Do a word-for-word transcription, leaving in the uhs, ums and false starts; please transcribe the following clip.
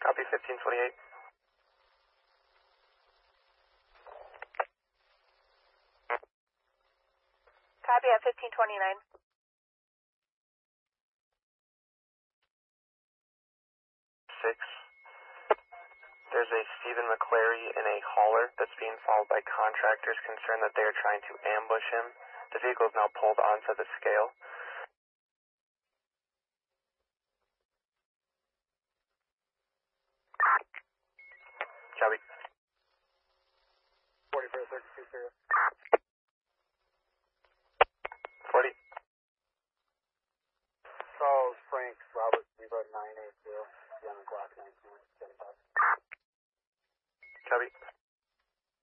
Copy fifteen twenty-eight. Copy at fifteen twenty-nine. Six. There's a Stephen McClary in a hauler that's being followed by contractors concerned that they are trying to ambush him. The vehicle is now pulled onto the scale. Copy. forty-four thirty-two zero.